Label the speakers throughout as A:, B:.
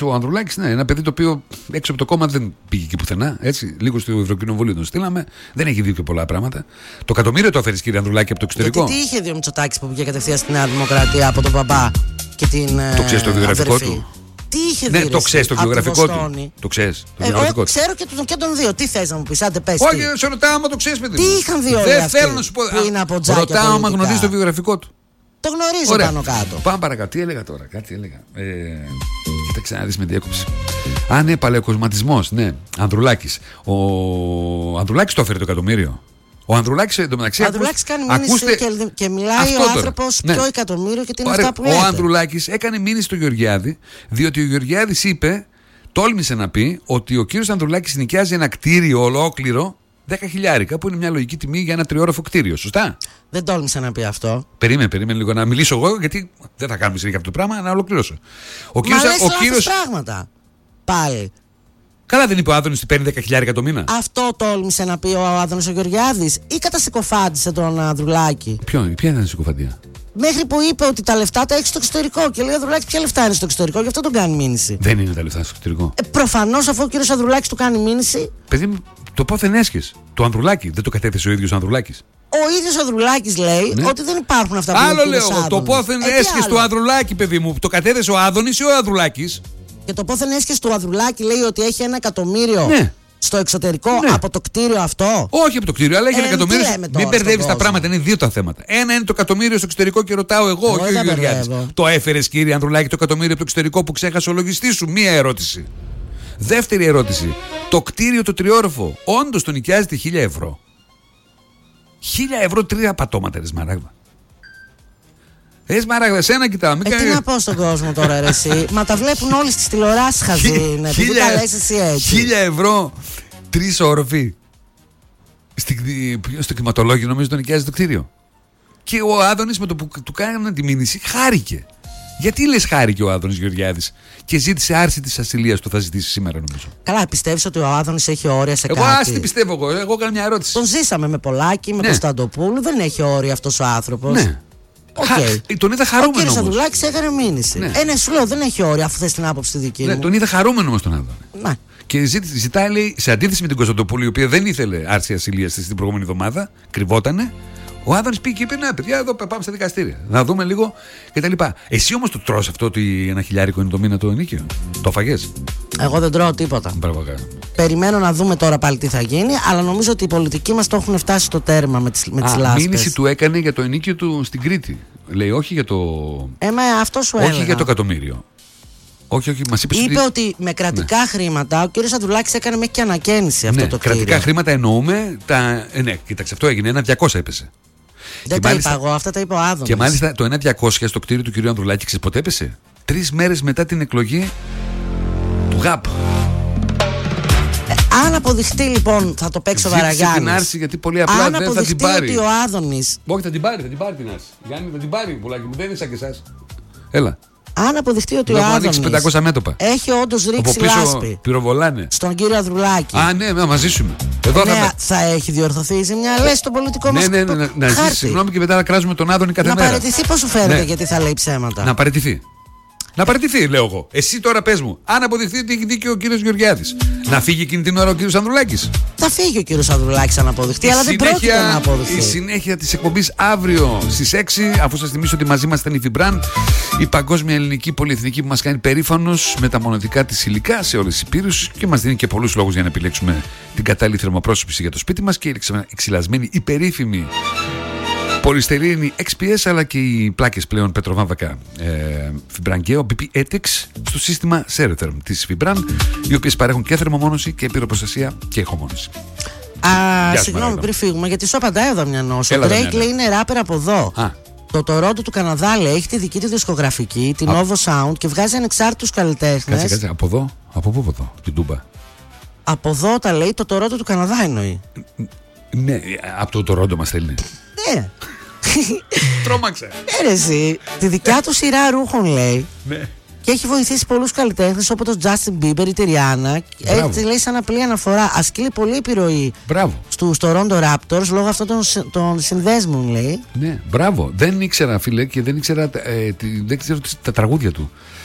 A: Το Ανδρουλάκης, ναι, ένα παιδί το οποίο έξω από το κόμμα δεν πήγε και πουθενά. Έτσι, λίγο στο Ευρωκοινοβούλιο τον στείλαμε. Δεν έχει δει και πολλά πράγματα. Το εκατομμύριο το έφερε, κύριε Ανδρουλάκη, από το εξωτερικό.
B: Γιατί τι είχε δει ο Μητσοτάκης που πήγε κατευθείαν στη Νέα Δημοκρατία από τον μπαμπά και την.
A: Το ξέρει το βιογραφικό του.
B: Τι είχε δει?
A: Ναι, το ξέρει το βιογραφικό του. Το ξέρει.
B: Ξέρω και τον δύο. Τι θες να μου πεις, άντε πες.
A: Όχι, σε ρωτάω άμα το ξέρει, παιδί.
B: Τι είχαν δει όλοι
A: δεν
B: αυτοί
A: θέλω να σου πω. Ρωτάω άμα γνωρίζει το βιογραφικό του.
B: Το γνωρίζω πάνω κάτω.
A: Πάμε παρακάτω. Τι έλεγα τώρα, κάτι έλεγα. Κοίταξε να δεις, με διέκοψη. Α, ναι, παλαιοκοσματισμός, ναι. Ανδρουλάκης. Ο Ανδρουλάκης το έφερε το εκατομμύριο. Ο Ανδρουλάκης εντωμεταξύ.
B: Ο Ανδρουλάκης κάνει μήνυση και μιλάει ο άνθρωπος ποιο εκατομμύριο και τι είναι αυτά που λέτε.
A: Ο Ανδρουλάκης έκανε μήνυση στο Γεωργιάδη, διότι ο Γεωργιάδης είπε, τόλμησε να πει, ότι ο κύριος Ανδρουλάκης νοικιάζει ένα κτίριο ολόκληρο 10.000, που είναι μια λογική τιμή για ένα τριόροφο κτίριο. Σωστά.
B: Δεν τόλμησε να πει αυτό.
A: Περίμενε λίγο να μιλήσω εγώ, γιατί δεν θα κάνουμε συνέχεια αυτό το πράγμα, να ολοκληρώσω.
B: Ο κύριος πράγματα. Πάλι.
A: Καλά, δεν είπε ο Άδωνης ότι παίρνει 10.000 το μήνα.
B: Αυτό τόλμησε να πει ο Άδωνης ο Γεωργιάδης ή κατασυκοφάντησε τον Ανδρουλάκη?
A: Ποια ήταν η συκοφαντία?
B: Μέχρι που είπε ότι τα λεφτά τα έχει στο εξωτερικό. Και λέει ο Ανδρουλάκης ποια λεφτά είναι στο εξωτερικό, γι' αυτό τον κάνει μήνυση.
A: Δεν είναι τα λεφτά στο εξωτερικό.
B: Προφανώς, αφού ο κύριος Ανδρουλάκης του κάνει μήνυση.
A: Παιδί μου, το πόθεν έσχες. Το Ανδρουλάκη δεν το κατέθεσε ο ίδιος ο Ανδρουλάκης.
B: Ο ίδιος ο Ανδρουλάκης λέει ότι δεν υπάρχουν αυτά που
A: άλλο λέω εγώ. Το πόθεν έσχες του Ανδρουλάκη, παιδί μου. Το κατέθεσε ο Άδωνης ή ο Ανδρουλάκης.
B: Και το πόθεν έσχες του Ανδρουλάκη λέει ότι έχει 1 εκατομμύριο.
A: Ναι.
B: Στο εξωτερικό, από το κτίριο αυτό.
A: Όχι από το κτίριο, αλλά έχει 1 εκατομμύριο. Μην μπερδεύεις τα πράγματα, είναι δύο τα θέματα. Ένα είναι το εκατομμύριο στο εξωτερικό και ρωτάω εγώ, όχι ο Γεωργιάδης. Το έφερες, κύριε Ανδρουλάκη, το εκατομμύριο από το εξωτερικό που ξέχασε ο λογιστής σου? Μία ερώτηση. Δεύτερη ερώτηση. Το κτίριο το τριόροφο, όντως το νοικιάζεται 1.000 ευρώ? 1.000 ευρώ 3 πατώματα, ρε Σμαράγδα. Μαράγδα, σένα κοιτάω.
B: Τι να πω στον κόσμο τώρα, ρε εσύ. Μα τα βλέπουν όλοι στις τηλεοράσεις, χαζίνε. Τι τα λες εσύ έτσι?
A: 1.000 ευρώ 3 όροφοι. Στο κτηματολόγιο νομίζω το νοικιάζει το κτίριο. Και ο Άδωνης με το που του κάνανε τη μήνυση χάρηκε. Γιατί λες χάρηκε ο Άδωνης Γεωργιάδης και ζήτησε άρση της ασυλίας του? Θα ζητήσει σήμερα, νομίζω.
B: Καλά, πιστεύεις ότι ο Άδωνης έχει όρια σε κάτι?
A: Τι πιστεύω εγώ. Εγώ κάνω μια ερώτηση.
B: Τον ζήσαμε με Πολάκη, με Κωνσταντοπούλου. Δεν έχει όρια αυτός ο άνθρωπος.
A: Ναι. Τον είδα χαρούμενο.
B: Ο κύριος Ανδρουλάκης έκανε μήνυση. Ναι, σου λέω, δεν έχει όρια, αφού θες την άποψη τη δική μου.
A: Τον είδα χαρούμενο όμως τον Άδωνη.
B: Ναι.
A: Και ζητάει, λέει, σε αντίθεση με την Κωνσταντοπούλου, η οποία δεν ήθελε άρση ασυλίας την προηγούμενη εβδομάδα, κρυβότανε. Ο Άδωνης πήγε και είπε: ναι, παιδιά, εδώ πάμε στα δικαστήρια. Να δούμε λίγο κτλ. Εσύ όμως το τρως αυτό ότι 1.000 είναι το μήνα το ενίκιο? Το φαγες?
B: Εγώ δεν τρώω τίποτα. Περιμένω να δούμε τώρα πάλι τι θα γίνει, αλλά νομίζω ότι οι πολιτικοί μας το έχουν φτάσει στο τέρμα με τις λάσπες.
A: Μήνυση του έκανε για το ενίκιο του στην Κρήτη. Λέει, όχι για το.
B: Αυτό σου έλεγα.
A: Όχι για το εκατομμύριο. Όχι, μας
B: είπε ότι με κρατικά χρήματα ο κύριος Ανδρουλάκης έκανε μέχρι και ανακαίνιση αυτό το κτίριο.
A: Κρατικά χρήματα εννοούμε. Ναι, κοίταξε, αυτό έγινε. 1.200 έπεσε.
B: Δεν τα είπα εγώ, αυτά τα είπε ο Άδωνης.
A: Και μάλιστα το 1.200 στο κτίριο του κυρίου Ανδρουλάκη, ξέρεις πότε έπεσε? 3 μέρες μετά την εκλογή του ΓΑΠ.
B: Αν αποδειχτεί λοιπόν, θα το παίξω Βαραγιάννης.
A: Την άρση, γιατί πολύ απλά
B: αν
A: δεν θα την πάρει.
B: Ότι ο Άδωνης.
A: Όχι, θα την πάρει την άρση. Γιάννη, θα την πάρει, πουλάκι μου, δεν είναι σαν και εσάς. Έλα.
B: Αν αποδειχτεί ότι ο Άδωνης
A: 500 μέτωπα.
B: έχει όντως ρίξει λάσπη
A: πυροβολάνε
B: στον κύριο Ανδρουλάκη.
A: Ναι, μαζί σου είμαι. Εδώ
B: θα έχει διορθωθεί η ζημιά, λες, στον πολιτικό μας
A: χάρτη. Ναι, ζήσει, συγγνώμη, και μετά να κράζουμε τον Άδωνη κάθε μέρα.
B: Να παραιτηθεί, πώς σου φαίνεται, γιατί θα λέει ψέματα?
A: Να παραιτηθεί. Να παραιτηθεί, λέω εγώ. Εσύ τώρα πες μου, αν αποδειχθεί ότι έχει δίκιο ο κύριος Γεωργιάδης, να φύγει εκείνη την ώρα ο κύριος Ανδρουλάκης?
B: Θα φύγει ο κύριος Ανδρουλάκης αν αποδειχθεί, αλλά δεν πρόκειται να αποδειχθεί.
A: Η συνέχεια της εκπομπής αύριο στις 6, αφού σας θυμίσω ότι μαζί μας ήταν η Φιμπραν, η παγκόσμια ελληνική πολυεθνική που μας κάνει περήφανος με τα μοναδικά της υλικά σε όλες τις υπήρους και μας δίνει και πολλούς λόγους για να επιλέξουμε την κατάλληλη θερμοπρόσωψη για το σπίτι μας, και η εξυλασμένη υπερήφημη πολυστερίνη XPS, αλλά και οι πλάκες πλέον πετροβάμβακα Fibrangeo BP Etex στο σύστημα Seretherm της Fibran, οι οποίες παρέχουν και θερμομόνωση και πυροπροστασία και ηχομόνωση.
B: Συγγνώμη, πριν φύγουμε, γιατί σου απαντάει ο Δαμιανός. Ο Drake λέει είναι ράπερ από εδώ. Το Toronto του Καναδά λέει έχει τη δική του δισκογραφική, την Novo Sound, και βγάζει ανεξάρτητους καλλιτέχνες.
A: Κάτσε, από εδώ, από πού εδώ, την Τούμπα?
B: Από εδώ τα λέει, το Toronto του Καναδά εννοεί.
A: Ναι, από το Toronto μας θέλει.
B: Ναι.
A: Τρόμαξε.
B: Εσύ, τη δικιά του σειρά ρούχων λέει.
A: Ναι.
B: Και έχει βοηθήσει πολλούς καλλιτέχνες όπως τον Justin Bieber ή τη Rihanna. Έτσι λέει σαν απλή αναφορά. Ασκεί πολύ επιρροή στους Toronto Raptors λόγω αυτών των συνδέσμων, λέει.
A: Ναι, μπράβο. Δεν ήξερα, φίλε, και δεν ήξερα τα τραγούδια του.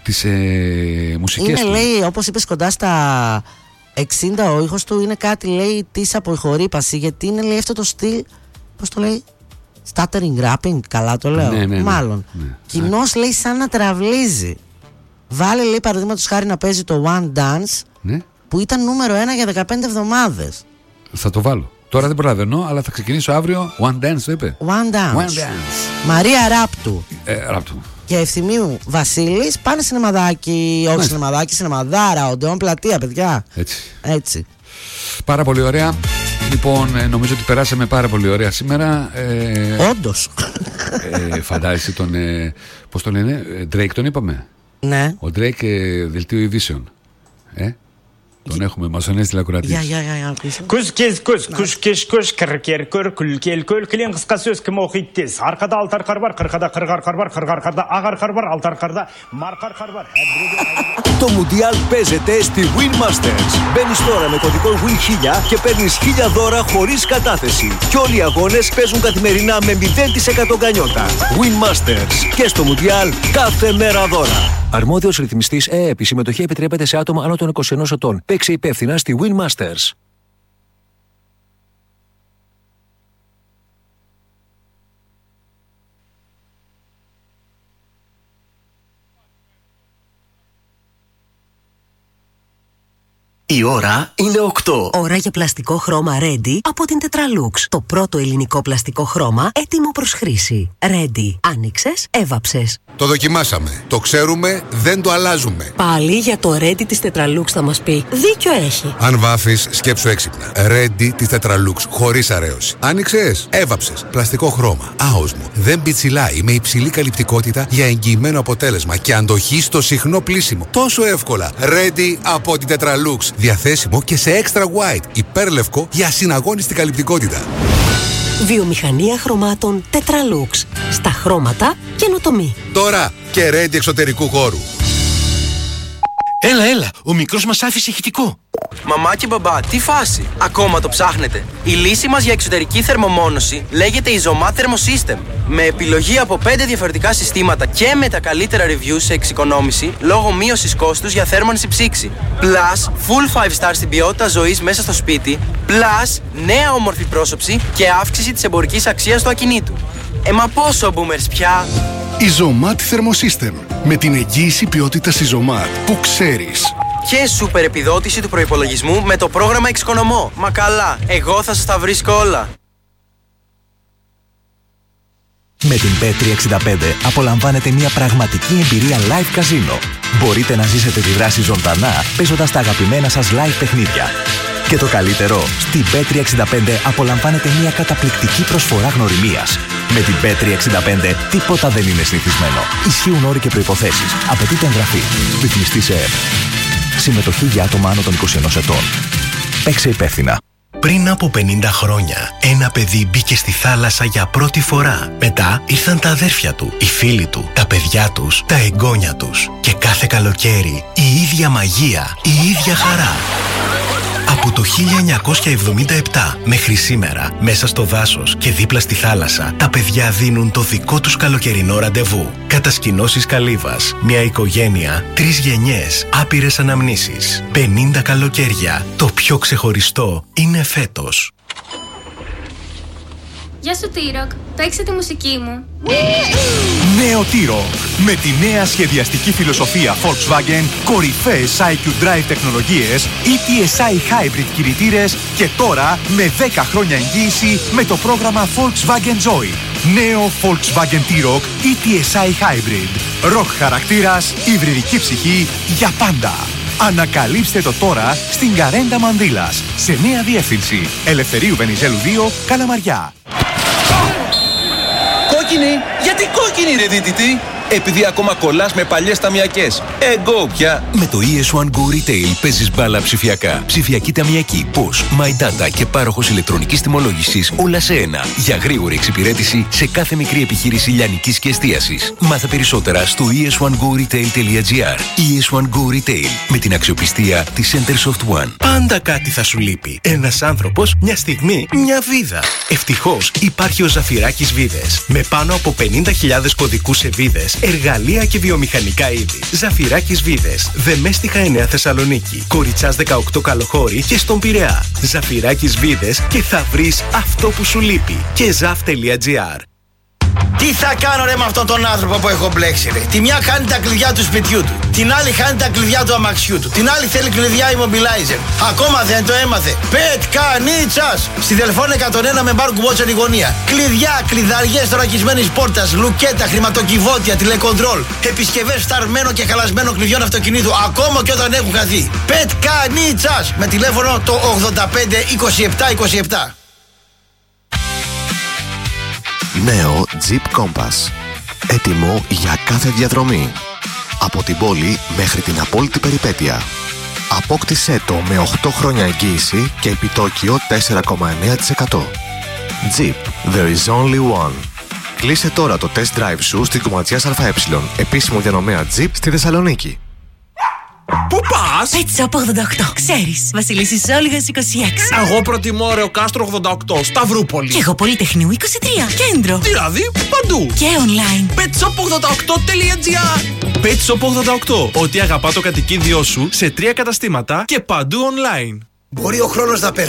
A: τις μουσικές
B: είναι,
A: του.
B: Λέει, όπως είπες, κοντά στα 60 ο ήχος του. Είναι κάτι, λέει, της αποχωρήπαση, γιατί είναι, λέει, αυτό το στυλ, πώς το λέει, stuttering rapping, καλά το λέω, μάλλον. Κοινώς, λέει, σαν να τραυλίζει. Βάλε, λέει, παραδείγματος χάρη να παίζει το One Dance, που ήταν νούμερο 1 για 15 εβδομάδες.
A: Θα το βάλω. Τώρα δεν προλαβαίνω, αλλά θα ξεκινήσω αύριο. One Dance, το είπε.
B: One Dance. Μαρία Ράπτου.
A: Ράπτου.
B: Και Ευθυμίου Βασίλης πάνε σινεμαδάκι. Όχι σινεμαδάκι, σινεμαδάρα. Οντεόν πλατεία, παιδιά. Έτσι.
A: Πάρα πολύ ωραία. Λοιπόν, νομίζω ότι περάσαμε πάρα πολύ ωραία σήμερα.
B: Όντως.
A: Φαντάζεσαι τον. Πώς τον λένε, Drake τον είπαμε.
B: Ναι.
A: Ο Drake, δελτίο ειδήσεων. Τον έχουμε μαζονές τηλεακροατής.
C: Күш, кір, күл, кілең қысқа сөз кім оқиды тез. Арқада алтар қар бар, қырқада қырғар қар бар, қырғар қарда ағар қар бар, алтар қарда марқар қар бар.
D: Το Μουντιάλ παίζεται στη Win Masters. Μπαίνεις τώρα με κωδικό WIN1000 και παίρνεις 1000 δώρα χωρίς κατάθεση. Και όλοι οι αγώνες παίζουν καθημερινά με 0% γκανιότα. Win Masters. Και στο Μουντιάλ κάθε μέρα δώρα. Αρμόδιος ρυθμιστής ΕΕΠ. Η συμμετοχή επιτρέπεται σε άτομα άνω των 21 ετών. Παίξε υπεύθυνα στη Win Masters.
E: Η ώρα είναι 8. Ώρα για πλαστικό χρώμα Ready από την Tetralux. Το πρώτο ελληνικό πλαστικό χρώμα έτοιμο προς χρήση. Ready. Άνοιξες, έβαψες.
F: Το δοκιμάσαμε. Το ξέρουμε, δεν το αλλάζουμε.
E: Πάλι για το Ready της Tetralux θα μας πει. Δίκιο έχει.
F: Αν βάφεις, σκέψου έξυπνα. Ready της Tetralux, χωρίς αρέωση. Άνοιξες, έβαψες. Πλαστικό χρώμα. Άοσμο. Δεν πιτσιλάει. Με υψηλή καλυπτικότητα για εγγυημένο αποτέλεσμα και αντοχή στο συχνό πλύσιμο. Τόσο εύκολα. Ready από την Tetralux. Διαθέσιμο και σε extra white, υπέρλευκο για ασυναγώνιστη καλυπτικότητα.
E: Βιομηχανία χρωμάτων Tetralux. Στα χρώματα καινοτομή.
F: Τώρα και Ready εξωτερικού χώρου.
G: Έλα, ο μικρός μας άφησε ηχητικό.
H: Μαμά και μπαμπά, τι φάση? Ακόμα το ψάχνετε? Η λύση μας για εξωτερική θερμομόνωση λέγεται Isomat Thermosystem. Με επιλογή από 5 διαφορετικά συστήματα και με τα καλύτερα reviews σε εξοικονόμηση λόγω μείωσης κόστους για θέρμανση ψήξη. Plus, full 5 stars στην ποιότητα ζωής μέσα στο σπίτι. Plus, νέα όμορφη πρόσωψη και αύξηση της εμπορικής αξίας του ακινήτου. Μα πόσο boomers πια?
I: Isomat Thermosystem. Με την εγγύηση ποιότητας Isomat που ξέρεις.
H: Και σούπερ επιδότηση του προϋπολογισμού με το πρόγραμμα Εξοικονομώ. Μα καλά, εγώ θα σας τα βρίσκω όλα.
J: Με την Bet365 απολαμβάνετε μια πραγματική εμπειρία live καζίνο. Μπορείτε να ζήσετε τη δράση ζωντανά παίζοντας τα αγαπημένα σας live παιχνίδια. Και το καλύτερο, στην Bet365 απολαμβάνετε μια καταπληκτική προσφορά γνωριμίας. Με την Bet365 τίποτα δεν είναι συνηθισμένο. Ισχύουν όροι και προϋποθέσεις. Απαιτείται εγγραφή. Ρυθμιστής ΕΕΠ. Συμμετοχή για άτομα άνω των 21 ετών. Παίξε υπεύθυνα.
K: Πριν από 50 χρόνια, ένα παιδί μπήκε στη θάλασσα για πρώτη φορά. Μετά ήρθαν τα αδέρφια του, οι φίλοι του, τα παιδιά τους, τα εγγόνια τους. Και κάθε καλοκαίρι, η ίδια μαγεία, η ίδια χαρά. Από το 1977 μέχρι σήμερα, μέσα στο δάσος και δίπλα στη θάλασσα, τα παιδιά δίνουν το δικό τους καλοκαιρινό ραντεβού. Κατασκηνώσεις Καλύβας, μια οικογένεια, 3 γενιές, άπειρες αναμνήσεις, 50 καλοκαίρια. Το πιο ξεχωριστό είναι φέτος.
L: Γεια σου T-Rock, παίξε τη μουσική μου.
M: Νέο T-Rock. Με τη νέα σχεδιαστική φιλοσοφία Volkswagen, κορυφαίες IQ Drive τεχνολογίες, ETSI Hybrid κινητήρες και τώρα με 10 χρόνια εγγύηση με το πρόγραμμα Volkswagen Joy. Νέο Volkswagen T-Rock ETSI Hybrid. Rock χαρακτήρας, υβριδική ψυχή για πάντα. Ανακαλύψτε το τώρα στην Καρέντα Μανδύλας, σε νέα διεύθυνση Ελευθερίου Βενιζέλου 2, Καλαμαριά.
N: Κόκκινη! Γιατί κόκκινη ρε δίτητη! Επειδή ακόμα κολλάς με παλιές ταμιακές. Εγώ πια!
O: Με το ES1 Go Retail παίζεις μπάλα ψηφιακά. Ψηφιακή ταμιακή, POS, My Data και πάροχος ηλεκτρονικής τιμολόγησης όλα σε ένα. Για γρήγορη εξυπηρέτηση σε κάθε μικρή επιχείρηση λιανικής και εστίασης. Μάθε περισσότερα στο es1goretail.gr. ES1 Go Retail με την αξιοπιστία της Centersoft One.
K: Πάντα κάτι θα σου λείπει. Ένας άνθρωπος, μια στιγμή, μια βίδα. Ευτυχώς υπάρχει ο Ζαφυράκης Βίδες. Με πάνω από 50.000 κωδικούς σε βίδες εργαλεία και βιομηχανικά είδη. Ζαφυράκης Βίδες, Δεμέστιχα 9 Θεσσαλονίκη, Κοριτσάς 18 Καλοχώρη και στον Πειραιά. Ζαφυράκης Βίδες και θα βρεις αυτό που σου λείπει. Και zaf.gr.
P: Τι θα κάνω ρε με αυτόν τον άνθρωπο που έχω μπλέξει ρε. Τη μια χάνει τα κλειδιά του σπιτιού του, την άλλη χάνει τα κλειδιά του αμαξιού του, την άλλη θέλει κλειδιά immobilizer. Ακόμα δεν το έμαθε. Πετκανίτσας! Στη Δελφών 101 με μπάρ κουμπότσον η γωνία. Κλειδιά, κλειδαριές θωρακισμένης πόρτας, λουκέτα, χρηματοκιβώτια, τηλεκοντρόλ, επισκευές φθαρμένων και χαλασμένων κλειδιών αυτοκινήτου, ακόμα και όταν έχουν χαθεί. Πετκανίτσας! Με τηλέφωνο το 85 27 27.
Q: Νέο Jeep Compass. Έτοιμο για κάθε διαδρομή. Από την πόλη μέχρι την απόλυτη περιπέτεια. Απόκτησέ το με 8 χρόνια εγγύηση και επιτόκιο 4,9%. Jeep. There is only one. Κλείσε τώρα το test drive σου στην Κομματιάς ΑΕ, επίσημο διανομέα Jeep στη Θεσσαλονίκη.
R: Πού πας?
S: Pet Shop 88. Ξέρεις, Βασιλίσσης Όλγας 26.
R: Εγώ προτιμώ Ρεοκάστρο 88, Σταυρούπολη.
S: Και εγώ Πολυτεχνείου 23, κέντρο.
R: Δηλαδή, παντού.
S: Και online.
R: petshop88.gr.
K: Pet Shop 88. Ό,τι αγαπά το κατοικίδιό σου σε 3 καταστήματα και παντού online.
P: Μπορεί ο χρόνος να περάσει.